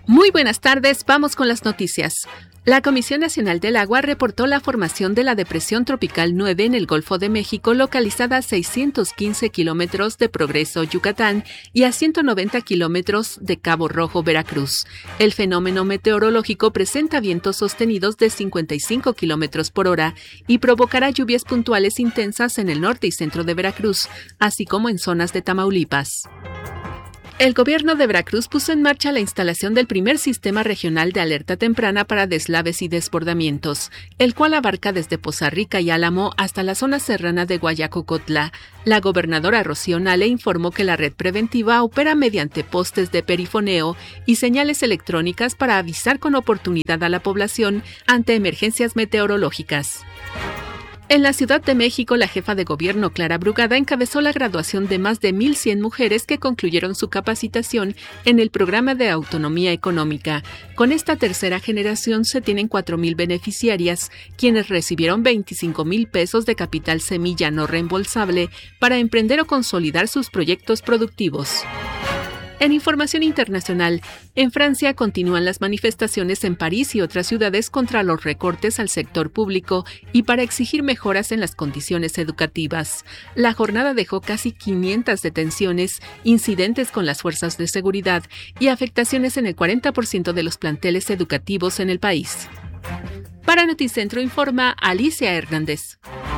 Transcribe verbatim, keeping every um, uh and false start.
Muy buenas tardes, vamos con las noticias. La Comisión Nacional del Agua reportó la formación de la Depresión Tropical nueve en el Golfo de México, localizada a seiscientos quince kilómetros de Progreso, Yucatán, y a ciento noventa kilómetros de Cabo Rojo, Veracruz. El fenómeno meteorológico presenta vientos sostenidos de cincuenta y cinco kilómetros por hora y provocará lluvias puntuales intensas en el norte y centro de Veracruz, así como en zonas de Tamaulipas. El gobierno de Veracruz puso en marcha la instalación del primer sistema regional de alerta temprana para deslaves y desbordamientos, el cual abarca desde Poza Rica y Álamo hasta la zona serrana de Guayacocotla. La gobernadora Rocío Nale informó que la red preventiva opera mediante postes de perifoneo y señales electrónicas para avisar con oportunidad a la población ante emergencias meteorológicas. En la Ciudad de México, la jefa de gobierno Clara Brugada encabezó la graduación de más de mil cien mujeres que concluyeron su capacitación en el programa de autonomía económica. Con esta tercera generación se tienen cuatro mil beneficiarias, quienes recibieron veinticinco mil pesos de capital semilla no reembolsable para emprender o consolidar sus proyectos productivos. En información internacional, en Francia continúan las manifestaciones en París y otras ciudades contra los recortes al sector público y para exigir mejoras en las condiciones educativas. La jornada dejó casi quinientas detenciones, incidentes con las fuerzas de seguridad y afectaciones en el cuarenta por ciento de los planteles educativos en el país. Para Noticentro informa Alicia Hernández.